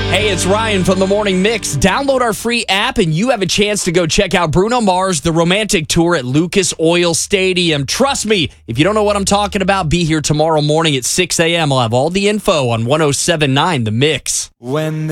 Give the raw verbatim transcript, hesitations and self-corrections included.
Hey, it's Ryan from the Morning Mix. Download our free app and you have a chance to go check out Bruno Mars, The Romantic Tour at Lucas Oil Stadium. Trust me, if you don't know what I'm talking about, be here tomorrow morning at six a.m. I'll have all the info on one oh seven point nine The Mix. When